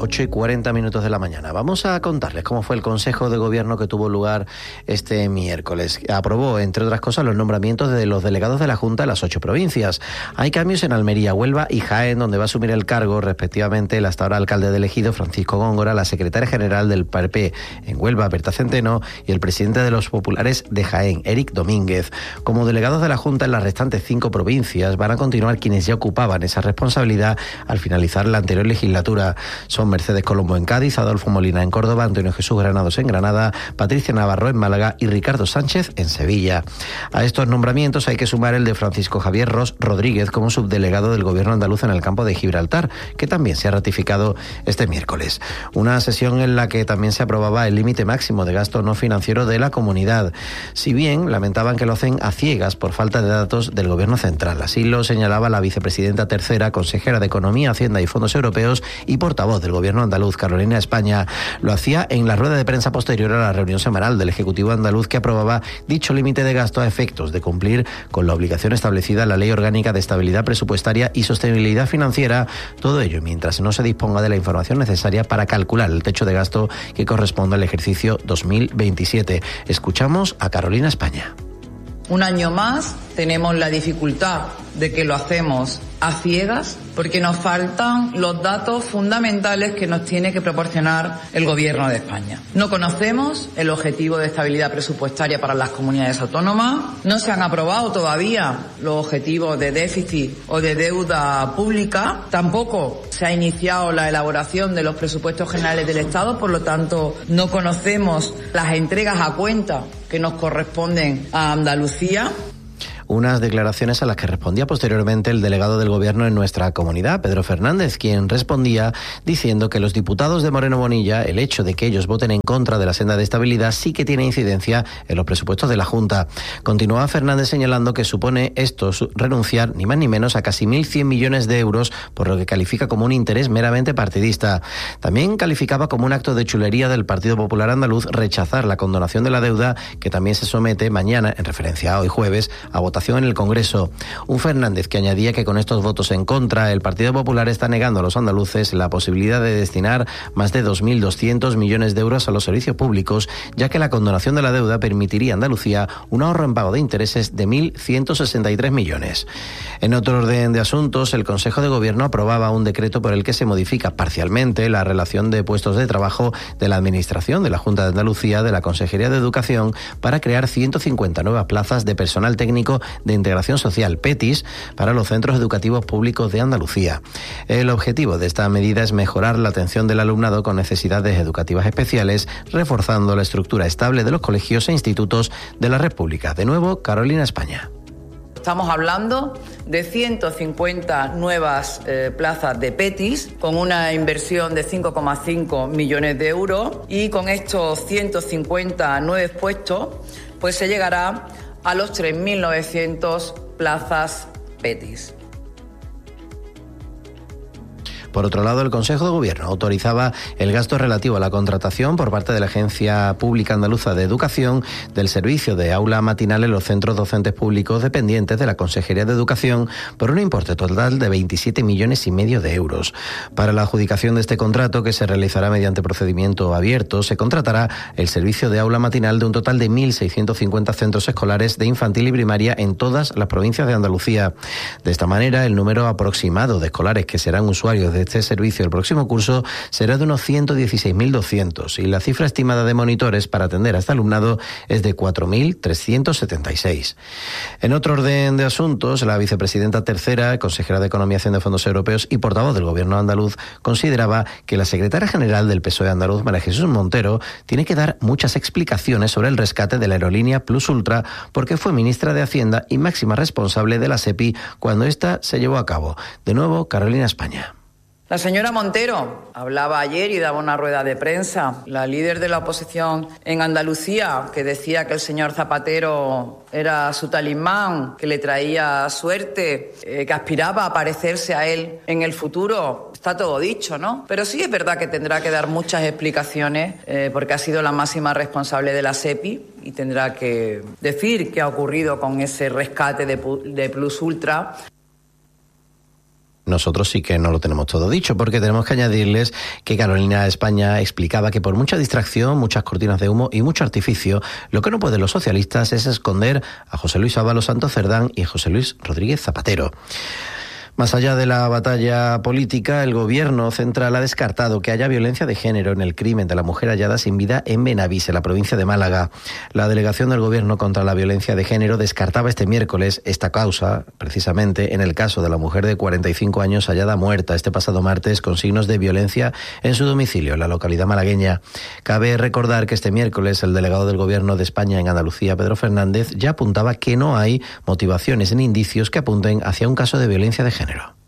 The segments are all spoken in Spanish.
8:40 de la mañana. Vamos a contarles cómo fue el Consejo de Gobierno que tuvo lugar este miércoles. Aprobó, entre otras cosas, los nombramientos de los delegados de la Junta de las 8 provincias. Hay cambios en Almería, Huelva y Jaén, donde va a asumir el cargo, respectivamente, el hasta ahora alcalde de Ejido, Francisco Góngora, la secretaria general del PP en Huelva, Berta Centeno, y el presidente de los populares de Jaén, Eric Domínguez. Como delegados de la Junta en las restantes 5 provincias, van a continuar quienes ya ocupaban esa responsabilidad al finalizar la anterior legislatura. Son Mercedes Colombo en Cádiz, Adolfo Molina en Córdoba, Antonio Jesús Granados en Granada, Patricia Navarro en Málaga y Ricardo Sánchez en Sevilla. A estos nombramientos hay que sumar el de Francisco Javier Ros Rodríguez como subdelegado del Gobierno andaluz en el campo de Gibraltar, que también se ha ratificado este miércoles. Una sesión en la que también se aprobaba el límite máximo de gasto no financiero de la comunidad. Si bien lamentaban que lo hacen a ciegas por falta de datos del Gobierno central. Así lo señalaba la vicepresidenta tercera, consejera de Economía, Hacienda y Fondos Europeos y portavoz del Gobierno andaluz, Carolina España. Lo hacía en la rueda de prensa posterior a la reunión semanal del Ejecutivo andaluz, que aprobaba dicho límite de gasto a efectos de cumplir con la obligación establecida en la Ley Orgánica de Estabilidad Presupuestaria y Sostenibilidad Financiera. Todo ello mientras no se disponga de la información necesaria para calcular el techo de gasto que corresponde al ejercicio 2027. Escuchamos a Carolina España. Un año más tenemos la dificultad de que lo hacemos a ciegas porque nos faltan los datos fundamentales que nos tiene que proporcionar el Gobierno de España. No conocemos el objetivo de estabilidad presupuestaria para las comunidades autónomas, no se han aprobado todavía los objetivos de déficit o de deuda pública, tampoco se ha iniciado la elaboración de los presupuestos generales del Estado, por lo tanto no conocemos las entregas a cuenta que nos corresponden a Andalucía. Unas declaraciones a las que respondía posteriormente el delegado del Gobierno en nuestra comunidad, Pedro Fernández, quien respondía diciendo que los diputados de Moreno Bonilla, el hecho de que ellos voten en contra de la senda de estabilidad sí que tiene incidencia en los presupuestos de la Junta. Continuaba Fernández señalando que supone esto renunciar ni más ni menos a casi 1.100 millones de euros, por lo que califica como un interés meramente partidista. También calificaba como un acto de chulería del Partido Popular Andaluz rechazar la condonación de la deuda, que también se somete mañana, en referencia a hoy jueves, a votación en el Congreso. Un Fernández que añadía que con estos votos en contra, el Partido Popular está negando a los andaluces la posibilidad de destinar más de 2.200 millones de euros a los servicios públicos, ya que la condonación de la deuda permitiría a Andalucía un ahorro en pago de intereses de 1.163 millones. En otro orden de asuntos, el Consejo de Gobierno aprobaba un decreto por el que se modifica parcialmente la relación de puestos de trabajo de la Administración de la Junta de Andalucía de la Consejería de Educación para crear 150 nuevas plazas de personal técnico de integración social, PETIS, para los centros educativos públicos de Andalucía. El objetivo de esta medida es mejorar la atención del alumnado con necesidades educativas especiales, reforzando la estructura estable de los colegios e institutos de la República. De nuevo, Carolina España. Estamos hablando de 150 nuevas plazas de PETIS con una inversión de 5,5 millones de euros, y con estos 150 nuevos puestos pues se llegará a los 3.900 plazas PETIS. Por otro lado, el Consejo de Gobierno autorizaba el gasto relativo a la contratación por parte de la Agencia Pública Andaluza de Educación del servicio de aula matinal en los centros docentes públicos dependientes de la Consejería de Educación por un importe total de 27,5 millones de euros. Para la adjudicación de este contrato, que se realizará mediante procedimiento abierto, se contratará el servicio de aula matinal de un total de 1.650 centros escolares de infantil y primaria en todas las provincias de Andalucía. De esta manera, el número aproximado de escolares que serán usuarios de este servicio el próximo curso será de unos 116.200 y la cifra estimada de monitores para atender a este alumnado es de 4.376. En otro orden de asuntos, la vicepresidenta tercera, consejera de Economía, Hacienda y Fondos Europeos y portavoz del Gobierno andaluz, consideraba que la secretaria general del PSOE andaluz, María Jesús Montero, tiene que dar muchas explicaciones sobre el rescate de la aerolínea Plus Ultra, porque fue ministra de Hacienda y máxima responsable de la SEPI cuando ésta se llevó a cabo. De nuevo, Carolina España. La señora Montero hablaba ayer y daba una rueda de prensa, la líder de la oposición en Andalucía, que decía que el señor Zapatero era su talismán, que le traía suerte, que aspiraba a parecerse a él en el futuro. Está todo dicho, ¿no? Pero sí es verdad que tendrá que dar muchas explicaciones porque ha sido la máxima responsable de la SEPI y tendrá que decir qué ha ocurrido con ese rescate de Plus Ultra. Nosotros sí que no lo tenemos todo dicho, porque tenemos que añadirles que Carolina España explicaba que por mucha distracción, muchas cortinas de humo y mucho artificio, lo que no pueden los socialistas es esconder a José Luis Ábalos Santos Cerdán y a José Luis Rodríguez Zapatero. Más allá de la batalla política, el Gobierno central ha descartado que haya violencia de género en el crimen de la mujer hallada sin vida en Benavís, en la provincia de Málaga. La delegación del Gobierno contra la violencia de género descartaba este miércoles esta causa, precisamente en el caso de la mujer de 45 años hallada muerta este pasado martes con signos de violencia en su domicilio, en la localidad malagueña. Cabe recordar que este miércoles el delegado del Gobierno de España en Andalucía, Pedro Fernández, ya apuntaba que no hay motivaciones ni indicios que apunten hacia un caso de violencia de género.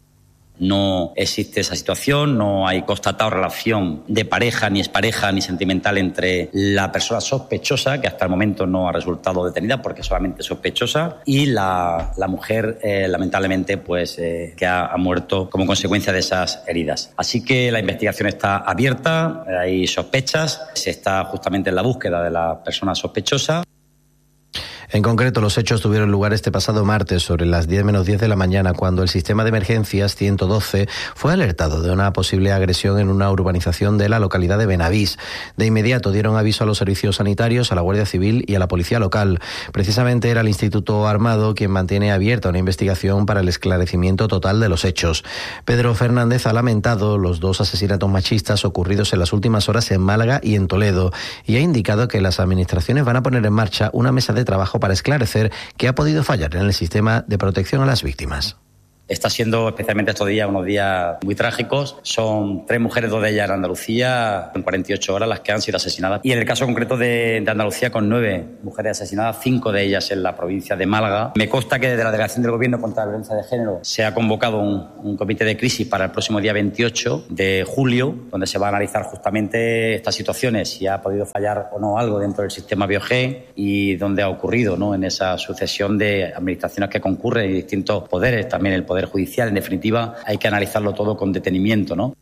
No existe esa situación, no hay constatado relación de pareja, ni expareja, ni sentimental entre la persona sospechosa, que hasta el momento no ha resultado detenida porque es solamente sospechosa, y la mujer, lamentablemente, pues que ha muerto como consecuencia de esas heridas. Así que la investigación está abierta, hay sospechas, se está justamente en la búsqueda de la persona sospechosa. En concreto, los hechos tuvieron lugar este pasado martes sobre las 10 menos 10 de la mañana, cuando el sistema de emergencias 112 fue alertado de una posible agresión en una urbanización de la localidad de Benavís. De inmediato dieron aviso a los servicios sanitarios, a la Guardia Civil y a la policía local. Precisamente era el Instituto Armado quien mantiene abierta una investigación para el esclarecimiento total de los hechos. Pedro Fernández ha lamentado los 2 asesinatos machistas ocurridos en las últimas horas en Málaga y en Toledo y ha indicado que las administraciones van a poner en marcha una mesa de trabajo para esclarecer qué ha podido fallar en el sistema de protección a las víctimas. Está siendo especialmente estos días unos días muy trágicos. Son 3 mujeres, 2 de ellas en Andalucía, en 48 horas las que han sido asesinadas. Y en el caso concreto de Andalucía, con 9 mujeres asesinadas, 5 de ellas en la provincia de Málaga. Me consta que desde la Delegación del Gobierno contra la Violencia de Género se ha convocado un comité de crisis para el próximo día 28 de julio, donde se va a analizar justamente estas situaciones, si ha podido fallar o no algo dentro del sistema BioG y dónde ha ocurrido, ¿no?, en esa sucesión de administraciones que concurren y distintos poderes, también el Poder Judicial. En definitiva, hay que analizarlo todo con detenimiento, ¿no?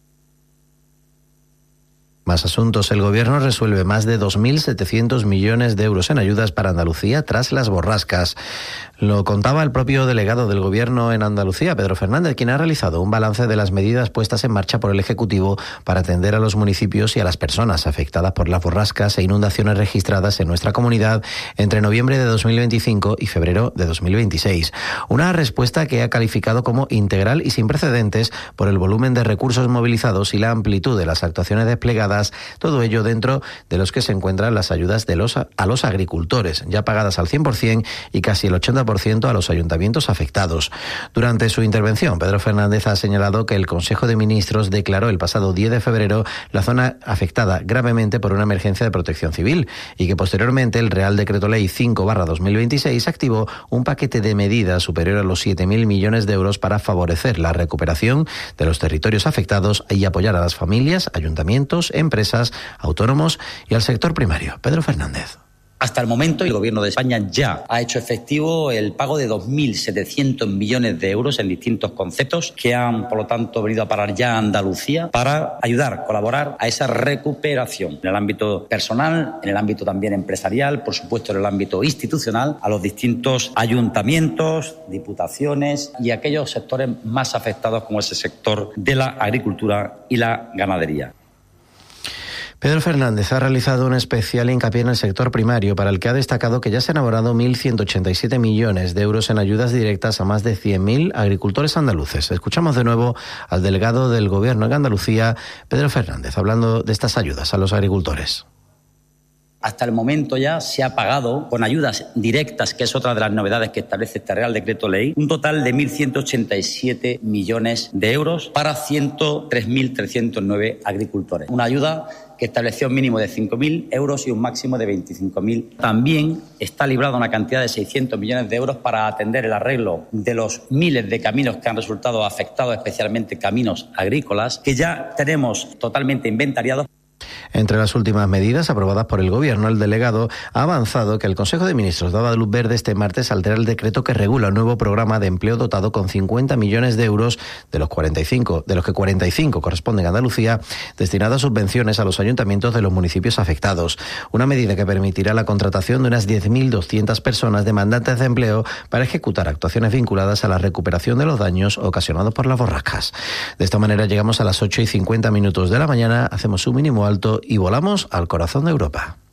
Más asuntos. El Gobierno resuelve más de 2.700 millones de euros en ayudas para Andalucía tras las borrascas. Lo contaba el propio delegado del Gobierno en Andalucía, Pedro Fernández, quien ha realizado un balance de las medidas puestas en marcha por el Ejecutivo para atender a los municipios y a las personas afectadas por las borrascas e inundaciones registradas en nuestra comunidad entre noviembre de 2025 y febrero de 2026. Una respuesta que ha calificado como integral y sin precedentes por el volumen de recursos movilizados y la amplitud de las actuaciones desplegadas, todo ello dentro de los que se encuentran las ayudas a los agricultores, ya pagadas al 100% y casi el 80% a los ayuntamientos afectados. Durante su intervención, Pedro Fernández ha señalado que el Consejo de Ministros declaró el pasado 10 de febrero la zona afectada gravemente por una emergencia de protección civil y que posteriormente el Real Decreto Ley 5/2026 activó un paquete de medidas superior a los 7.000 millones de euros para favorecer la recuperación de los territorios afectados y apoyar a las familias, ayuntamientos, empresas, autónomos y al sector primario. Pedro Fernández. Hasta el momento, el Gobierno de España ya ha hecho efectivo el pago de 2.700 millones de euros en distintos conceptos que han, por lo tanto, venido a parar ya a Andalucía para ayudar, colaborar a esa recuperación en el ámbito personal, en el ámbito también empresarial, por supuesto en el ámbito institucional, a los distintos ayuntamientos, diputaciones y aquellos sectores más afectados como es el sector de la agricultura y la ganadería. Pedro Fernández ha realizado un especial hincapié en el sector primario, para el que ha destacado que ya se han abonado 1.187 millones de euros en ayudas directas a más de 100.000 agricultores andaluces. Escuchamos de nuevo al delegado del Gobierno en Andalucía, Pedro Fernández, hablando de estas ayudas a los agricultores. Hasta el momento ya se ha pagado con ayudas directas, que es otra de las novedades que establece este Real Decreto Ley, un total de 1.187 millones de euros para 103.309 agricultores. Una ayuda que estableció un mínimo de 5.000 euros y un máximo de 25.000. También está librada una cantidad de 600 millones de euros para atender el arreglo de los miles de caminos que han resultado afectados, especialmente caminos agrícolas, que ya tenemos totalmente inventariados. Entre las últimas medidas aprobadas por el Gobierno, el delegado ha avanzado que el Consejo de Ministros daba luz verde este martes al alterar el decreto que regula un nuevo programa de empleo dotado con 50 millones de euros, de los que 45 corresponden a Andalucía, destinado a subvenciones a los ayuntamientos de los municipios afectados. Una medida que permitirá la contratación de unas 10.200 personas demandantes de empleo para ejecutar actuaciones vinculadas a la recuperación de los daños ocasionados por las borrascas. De esta manera llegamos a las 8:50 de la mañana, hacemos un mínimo alto y volamos al corazón de Europa.